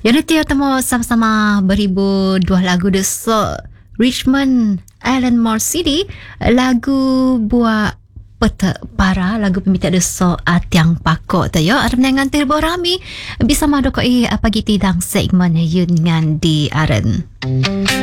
Unity temu sama-sama beribu dua lagu desa Richmond Alan Moore City, lagu buat peta para lagu peminta desa Atiang Pakok tu ya. Ada menangan terbo rami bisa madokoi pagi tidang segmen yun ngan di aren.